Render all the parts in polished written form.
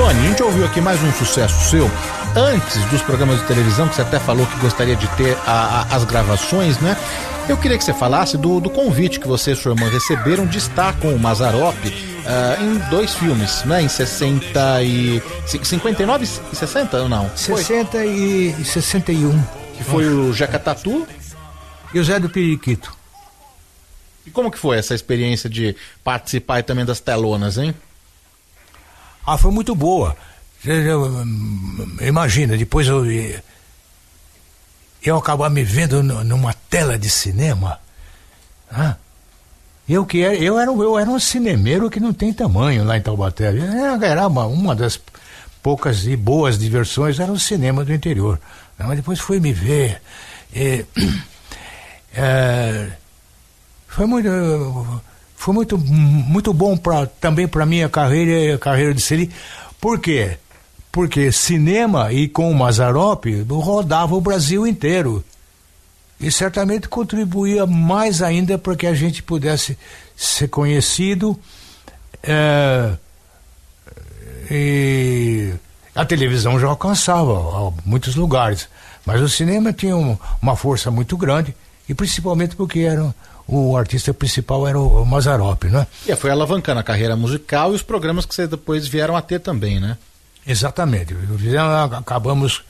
Tony, a gente ouviu aqui mais um sucesso seu, antes dos programas de televisão, que você até falou que gostaria de ter as gravações, né? Eu queria que você falasse do convite que você e sua irmã receberam de estar com o Mazzaropi em 2 filmes, né? Em 59 e 60 ou não? 60 e 61. Que foi o Jeca Tatu e o Zé do Periquito. E como que foi essa experiência de participar também das telonas, hein? Foi muito boa. Imagina, depois eu acabar me vendo numa tela de cinema. Eu era um cinemeiro que não tem tamanho lá em Taubaté. Era uma das poucas e boas diversões, era o cinema do interior. Mas depois fui me ver. Foi muito bom também para minha carreira de série. Por quê? Porque cinema e com o Mazzaropi rodava o Brasil inteiro. E certamente contribuía mais ainda para que a gente pudesse ser conhecido. E a televisão já alcançava muitos lugares. Mas o cinema tinha uma força muito grande, e principalmente porque o artista principal era o Mazzaropi, né? E foi alavancando a carreira musical e os programas que você depois vieram a ter também, né? Exatamente. Acabamos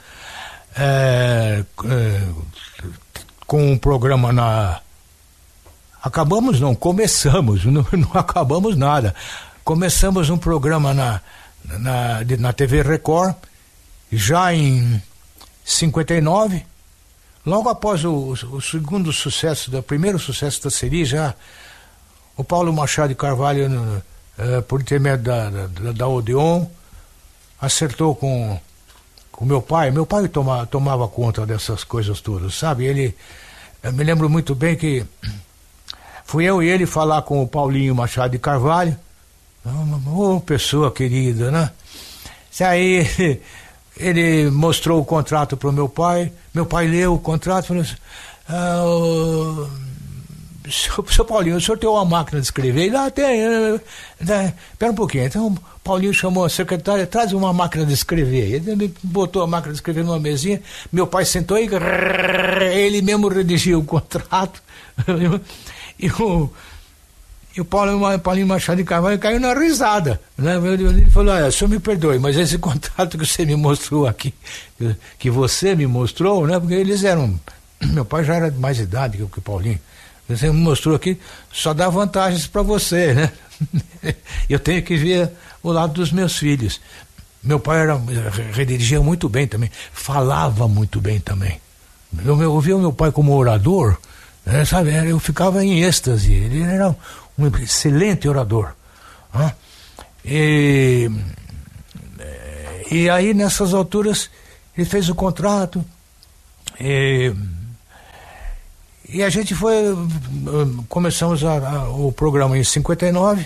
com um programa Acabamos não, começamos, não acabamos nada. Começamos um programa na TV Record, já em 59, logo após o segundo sucesso, o primeiro sucesso da série, já o Paulo Machado de Carvalho, por intermédio da Odeon, acertou com meu pai. Meu pai tomava conta dessas coisas todas, sabe? Eu me lembro muito bem que fui eu e ele falar com o Paulinho Machado de Carvalho. Pessoa querida, né? Aí ele mostrou o contrato para o meu pai leu o contrato e falou assim: seu Paulinho, o senhor tem uma máquina de escrever? Ele, tem. Espera um pouquinho. Então o Paulinho chamou a secretária: traz uma máquina de escrever. Ele botou a máquina de escrever numa mesinha, meu pai sentou e ele mesmo redigiu o contrato. E o Paulinho Machado de Carvalho caiu na risada, né? Ele falou: o senhor me perdoe, mas esse contrato que você me mostrou aqui, que você me mostrou, né? Porque eles eram... Meu pai já era de mais idade que o Paulinho. Você me mostrou aqui, só dá vantagens para você, né? Eu tenho que ver o lado dos meus filhos. Meu pai redigia muito bem também, falava muito bem também. Eu ouvia o meu pai como orador, sabe? Eu ficava em êxtase. Ele era um excelente orador. E aí, nessas alturas, ele fez o contrato, e a gente começamos o programa em 59,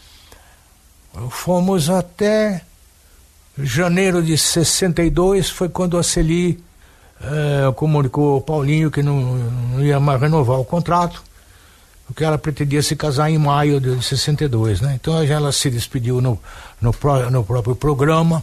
fomos até janeiro de 62, foi quando a Celi comunicou ao Paulinho que não ia mais renovar o contrato, porque ela pretendia se casar em maio de 62, né? Então ela se despediu no próprio programa,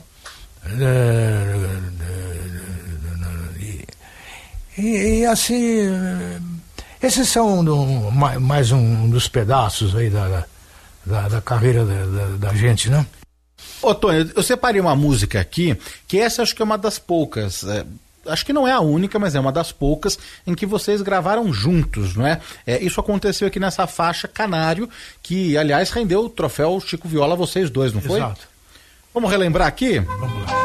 e assim, esses são mais um dos pedaços aí da carreira da gente, né? Ô Tony, eu separei uma música aqui, que essa acho que é uma das poucas, acho que não é a única, mas é uma das poucas em que vocês gravaram juntos, não é? Isso aconteceu aqui nessa faixa Canário, que aliás rendeu o troféu Chico Viola a vocês dois, não foi? Exato. Vamos relembrar aqui? Vamos lá.